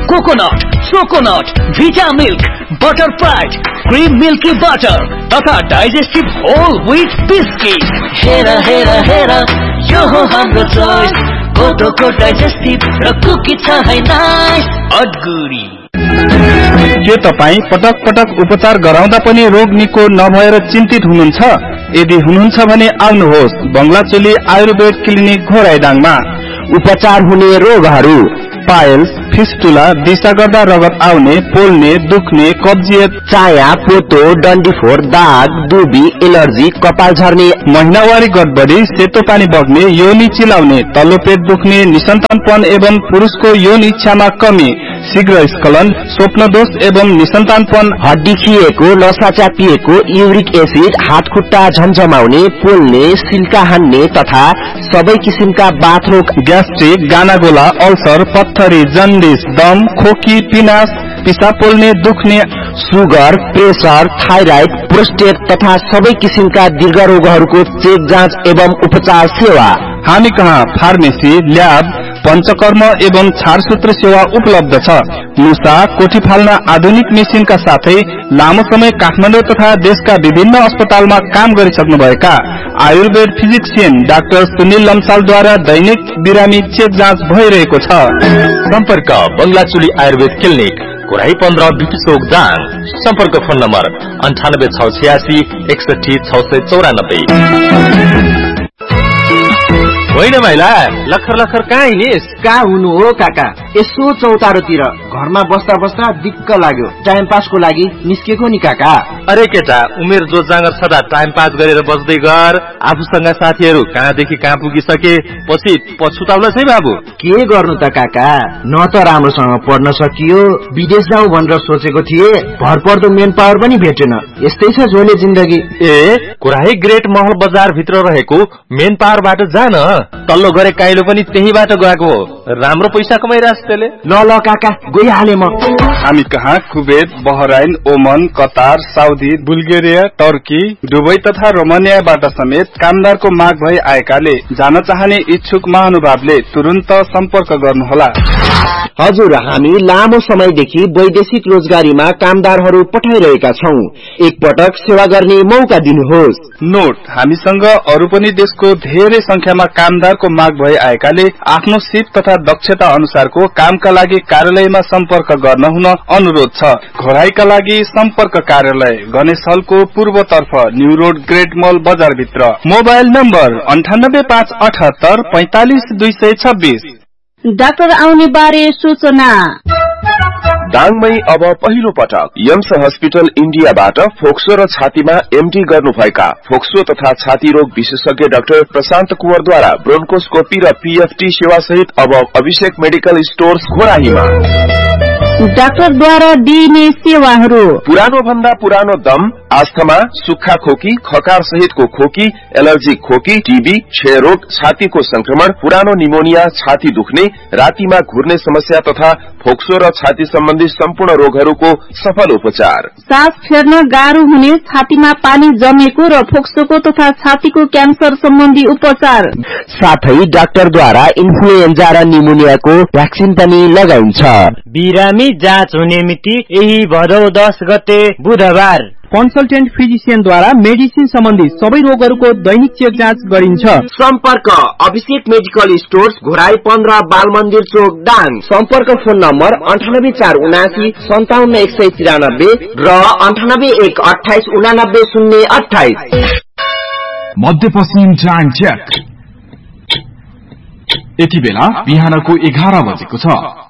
Coconut, चोकोनट, भिटा milk, butter pride, cream milky butter तथा digestive whole wheat biscuit. हेर हेर हेर यो हो हाम्रो चोइस, कोदोको डाइजेस्टिभ र कुकी छ है नाइस अडगुडी। के तपाई पटक पटक उपचार गराउँदा पनि रोग निको नभएर चिन्तित हुनुहुन्छ? यदि हुनुहुन्छ भने आउनुहोस् बंगलाचोली आयुर्वेद क्लिनिक घोराइडाङमा। उपचार हुने रोगहरू पाइल्स, फिस्टुला, दिशा गर्दा रगत आउने, पोल्ने, दुख्ने, कब्जियत, चाया, पोतो, डन्डीफोर, दाग, दुबी, एलर्जी, कपाल झर्ने, महिनावारी गडबडी, सेतो पानी बग्ने, योनि चिलाउने, तल्लो पेट दुख्ने, निसन्तानपन एवं पुरुषको यौन इच्छामा कमी, शीघ्र स्खलन, स्वप्नदोष एवं निसन्तानपन, हड्डी खिएको, नसा च्यापिएको, युरिक एसिड, हात खुट्टा झमझमाउने, पोल्ने, सिल्का हान्ने तथा सबै किसिमका बाथरोग, ग्यास्ट्रिक, गानागोला, अल्सर, पत्थरी, जन्डिस, दम, खोकी, पिनास, पिसाब पोल्ने, दुख्ने, सुगर, प्रेसर, थाइराइड, प्रोस्टेट तथा सबै किसिमका दीर्घ रोगहरूको चेक जाँच एवं उपचार सेवा। हामी कहाँ फार्मेसी, ल्याब, पंचकर्म एवं छारसूत्र सेवा उपलब्ध छ। मुसा, कोठी फाल्न आधुनिक मेसिनका साथै लामो समय काठमाडौँ तथा देशका विभिन्न अस्पतालमा काम गरिसक्नुभएका आयुर्वेद फिजिशियन डाक्टर सुनिल लम्सालद्वारा दैनिक बिरामी चेक जाँच भइरहेको छ। सम्पर्क बंगलाचोली आयुर्वेद क्लिनिक, कोराही 15 बीपी चोक दाङ। सम्पर्क फोन नम्बर 98 686 61 694। होइन भाइला, लखर लखर कहाँ हिँडिस? कहाँ हुनु हो काका, यसो चौतारोतिर घरमा बस्दा बस्दा दिक्क लाग्यो, टाइम पासको लागि निस्केको नि काका। अरे केटा, उमेर जो जाँगर सदा टाइम पास गरेर बस्दै गर। आफूसँग साथीहरू कहाँदेखि कहाँ पुगिसके पछि पछुताउला छै बाबु। के गर्नु त काका, न त राम्रोसँग पढ्न सकियो, विदेश जाउँ भनेर सोचेको थिए, भरपर्दो मेन पावर पनि भेटेन। यस्तै छ झोले जिन्दगी। ए, कोराही ग्रेट महल बजार भित्र रहेको मेन पावरबाट जान, तल्लो गरे काइलो पनि त्यहीबाट गएको हो। राम्रो पैसा कमाइरहेछ त्यसले। ल ल काका, गइहाले म। हामी कहाँ कुवेत, बहराइन, ओमन, Qatar, Saudi, Bulgaria, Turkey, Dubai तथा रोमानियाबाट समेत कामदारको माग भई आएकाले जान चाहने इच्छुक महानुभावले तुरन्त सम्पर्क गर्नुहोला। हजुर, हामी लामो समयदेखि वैदेशिक रोजगारीमा कामदारहरू पठाइरहेका छौं। एकपटक सेवा गर्ने मौका दिनुहोस्। नोट, हामीसँग अरू पनि देशको धेरै संख्यामा कामदारको माग भई आएकाले आफ्नो सिप तथा दक्षता अनुसारको कामका लागि कार्यालयमा सम्पर्क गर्न हुन अनुरोध छ। घोराईका लागि सम्पर्क कार्यालय गणेश हलको पूर्वतर्फ न्यू रोड ग्रेट मल बजार भित्र। Mobile number 98 578 45 226। डाक्टर आउने बारे सूचना। दाङमै अब पहिलो पटक यम्स हस्पिटल इन्डियाबाट फोक्सो र छातीमा एमडी गर्नुभएका फोक्सो तथा छाती रोग विशेषज्ञ डाक्टर प्रशान्त कुवरद्वारा ब्रोन्कोस्कोपी र पीएफटी सेवा सहित अब अभिषेक मेडिकल स्टोर्स घोराहीमा। डाक्टरद्वारा दिइने सेवाहरू: पुरानो भन्दा पुरानो दम, आस्थमा, सुक्खा खोकी, खकार सहितको खोकी, एलर्जिक खोकी, टीबी, क्षयरोग, छातीको संक्रमण, पुरानो निमोनिया, छाती दुख्ने, रातिमा घुर्ने समस्या तथा फोक्सो र छाती सम्बन्धी सम्पूर्ण रोगहरूको सफल उपचार। सास फेर्न गाह्रो हुने, छातीमा पानी जमेको र फोक्सोको तथा छातीको क्यान्सर सम्बन्धी उपचार। साथै डाक्टरद्वारा इन्फ्लुएन्जा र निमोनियाको भ्याक्सिन पनि लगाइन्छ। बिरामी जाँच हुने मिति यही भदौ 10 गते बुधबार। कन्सल्टेन्ट फिजिशियनद्वारा मेडिसिन सम्बन्धी सबै रोगहरूको दैनिक चेक जाँच गरिन्छ। सम्पर्क अभिषेक मेडिकल स्टोर्स, घोराई 15, बाल मन्दिर चोक, दाङ। सम्पर्क फोन नम्बर 98 479 57 193 र 98 1 28 89 028। मध्यपश्चिम टाइम चेक। यति बेला बिहानको 11 बजेको छ।